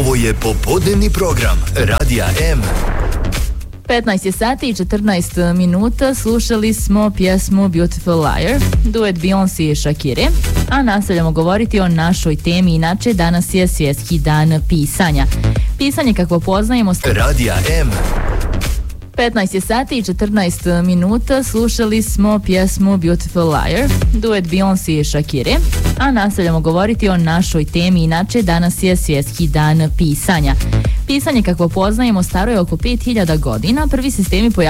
Ovo je popodnevni program Radija M. 15 je sati i 14 minuta, slušali smo pjesmu Beautiful Liar, duet Beyoncé i Shakire, a nastavljamo govoriti o našoj temi. Inače, danas je svjetski dan pisanja. Pisanje kako poznajemo... Radija M. 15 je sati i 14 minuta, slušali smo pjesmu Beautiful Liar, duet Beyoncé i Shakire, a nastavljamo govoriti o našoj temi. Inače, danas je svjetski dan pisanja. Pisanje kako poznajemo staro je oko 5000 godina, prvi sistemi